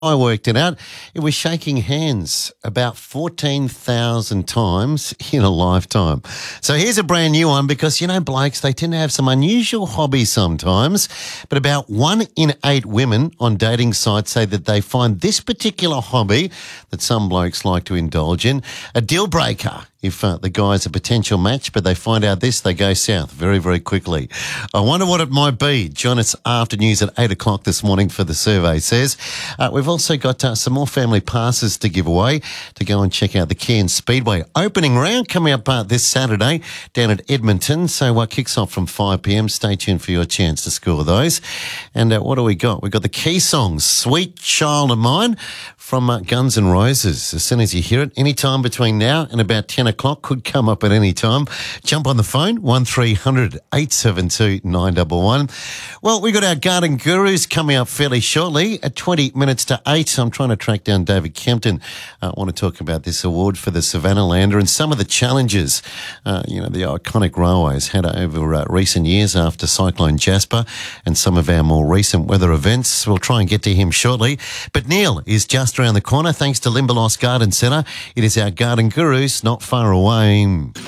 I worked it out. It was shaking hands about 14,000 times in a lifetime. So here's a brand new one because, blokes, they tend to have some unusual hobbies sometimes, but about 1 in 8 women on dating sites say that they find this particular hobby that some blokes like to indulge in a deal breaker. If the guy's a potential match, but they find out this, they go south very, very quickly. I wonder what it might be. Join us after news at 8 o'clock this morning for the survey says. We've also got some more family passes to give away to go and check out the Cairns Speedway opening round coming up this Saturday down at Edmonton. So kicks off from 5 p.m. Stay tuned for your chance to score those. And what do we got? We've got the key songs, Sweet Child of Mine from Guns N' Roses. As soon as you hear it, any time between now and about 10 o'clock, could come up at any time. Jump on the phone, 1300 872 911. Well, we've got our garden gurus coming up fairly shortly at 20 minutes to 8. I'm trying to track down David Kempton. I want to talk about this award for the Savannah Lander and some of the challenges, the iconic railways had over recent years after Cyclone Jasper and some of our more recent weather events. We'll try and get to him shortly. But Neil is just around the corner thanks to Limberlost Garden Centre. It is our garden gurus not far away.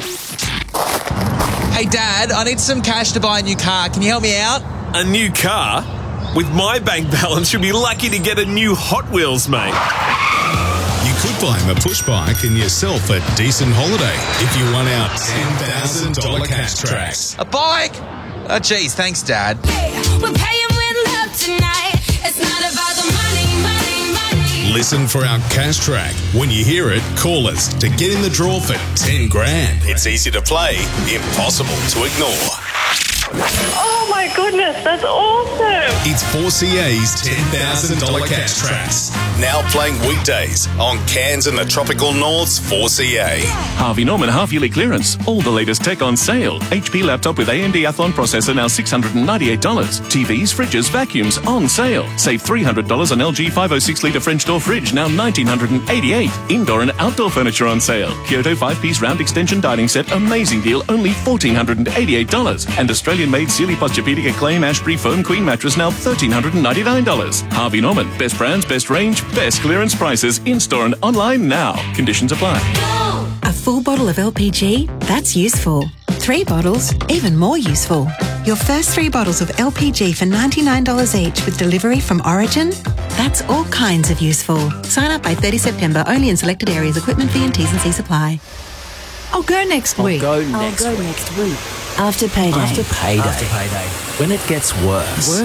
Hey Dad, I need some cash to buy a new car. Can you help me out? A new car? With my bank balance, you'll be lucky to get a new Hot Wheels, mate. You could buy him a push bike and yourself a decent holiday if you won our $10,000 cash tracks. A bike? Oh geez, thanks Dad. Hey, we're paying with love tonight. It's not about the money. Listen for our cash track. When you hear it, call us to get in the draw for 10 grand. It's easy to play, impossible to ignore. Oh my goodness, that's awesome. It's 4CA's $10,000 cash tracks. Now playing weekdays on Cairns and the Tropical North's 4CA. Harvey Norman half-yearly clearance. All the latest tech on sale. HP laptop with AMD Athlon processor now $698. TVs, fridges, vacuums on sale. Save $300 on LG 506-litre French door fridge now $1,988. Indoor and outdoor furniture on sale. Kyoto 5-piece round extension dining set, amazing deal, only $1,488. And Australian-made Sealy Posturepedic Acclaim Ashbury Foam Queen mattress now $1,399. Harvey Norman, best brands, best range, best clearance prices, in-store and online now. Conditions apply. A full bottle of LPG? That's useful. 3 bottles? Even more useful. Your first 3 bottles of LPG for $99 each with delivery from Origin? That's all kinds of useful. Sign up by 30 September, only in selected areas. Equipment fee and T's and C's apply. I'll go next week. Next week. After payday. When it gets worse.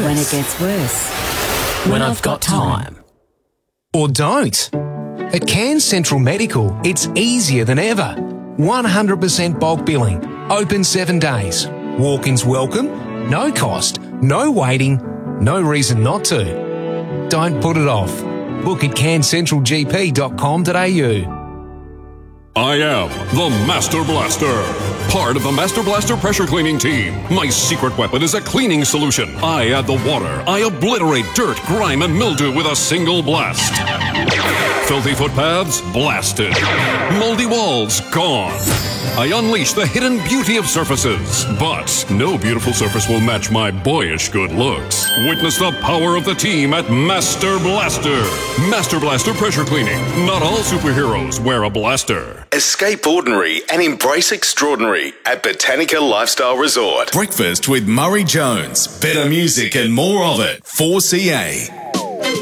When I've got time. Or don't. At Cairns Central Medical, it's easier than ever. 100% bulk billing. Open 7 days. Walk-ins welcome. No cost. No waiting. No reason not to. Don't put it off. Book at cairnscentralgp.com.au. I am the Master Blaster, part of the Master Blaster pressure cleaning team. My secret weapon is a cleaning solution. I add the water. I obliterate dirt, grime, and mildew with a single blast. Filthy footpaths, blasted. Moldy walls, gone. I unleash the hidden beauty of surfaces. But no beautiful surface will match my boyish good looks. Witness the power of the team at Master Blaster. Master Blaster pressure cleaning. Not all superheroes wear a blaster. Escape ordinary and embrace extraordinary at Botanica Lifestyle Resort. Breakfast with Murray Jones. Better music and more of it. 4CA.